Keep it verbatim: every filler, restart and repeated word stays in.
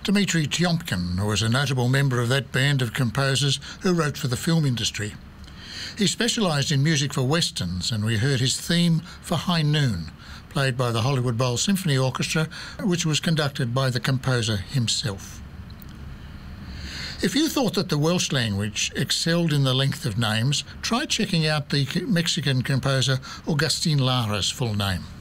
Dmitri Tiomkin was a notable member of that band of composers who wrote for the film industry. He specialised in music for westerns, and we heard his theme for High Noon, played by the Hollywood Bowl Symphony Orchestra, which was conducted by the composer himself. If you thought that the Welsh language excelled in the length of names, try checking out the Mexican composer Agustin Lara's full name.